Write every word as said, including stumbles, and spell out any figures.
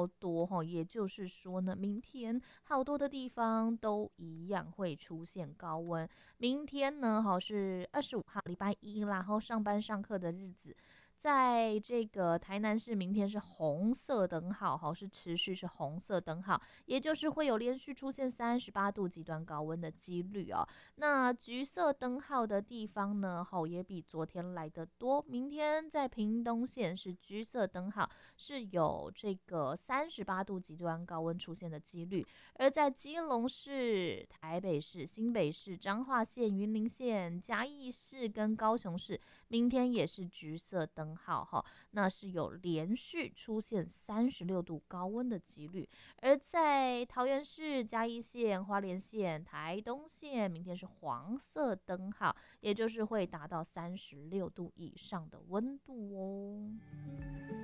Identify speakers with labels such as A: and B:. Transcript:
A: 较多哈，也就是说呢，明天好多的地方都一样会出现高温。明天呢，哈是二十五号礼拜一啦，然后上班上课的日子。在这个台南市，明天是红色灯号，哈，是持续是红色灯号，也就是会有连续出现三十八度极端高温的几率哦。那橘色灯号的地方呢，哈，也比昨天来得多。明天在屏东县是橘色灯号，是有这个三十八度极端高温出现的几率。而在基隆市、台北市、新北市、彰化县、云林县、嘉义市跟高雄市，明天也是橘色灯号哈，那是有连续出现三十六度高温的几率。而在桃园市、嘉义县、花莲县、台东县，明天是黄色灯号，也就是会达到三十六度以上的温度哦。